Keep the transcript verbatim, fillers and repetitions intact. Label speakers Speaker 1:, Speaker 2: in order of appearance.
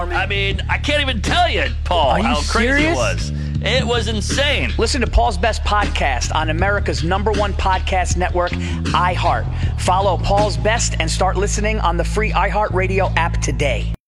Speaker 1: I mean, I can't even tell you, Paul,
Speaker 2: you
Speaker 1: how crazy
Speaker 2: serious?
Speaker 1: it was. It was insane.
Speaker 2: Listen to Paul's Best Podcast on America's number one podcast network, iHeart. Follow Paul's Best and start listening on the free iHeartRadio app today.